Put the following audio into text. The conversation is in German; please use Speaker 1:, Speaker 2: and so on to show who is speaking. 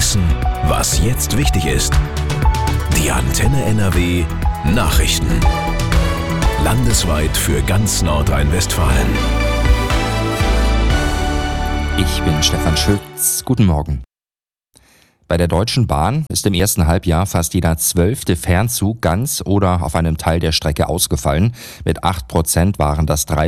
Speaker 1: Wissen, was jetzt wichtig ist. Die Antenne NRW Nachrichten. Landesweit für ganz Nordrhein-Westfalen.
Speaker 2: Ich bin Stefan Schütz. Guten Morgen. Bei der Deutschen Bahn ist im ersten Halbjahr fast jeder 12. Fernzug ganz oder auf einem Teil der Strecke ausgefallen. Mit 8% waren das 3